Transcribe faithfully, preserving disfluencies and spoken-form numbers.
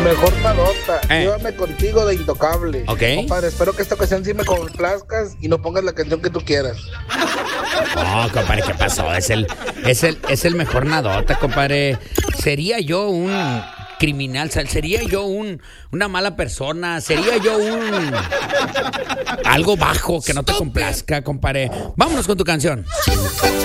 Mejor nadota, Eh. llévame contigo de Intocable. Ok. Compadre, espero que esta ocasión sí me complazcas y no pongas la canción que tú quieras. No, compadre, ¿qué pasó? Es el, es el, es el mejor nadota, compadre. Sería yo un criminal, sería yo un, una mala persona, sería yo un algo bajo que no te complazca, compadre. Vámonos con tu canción.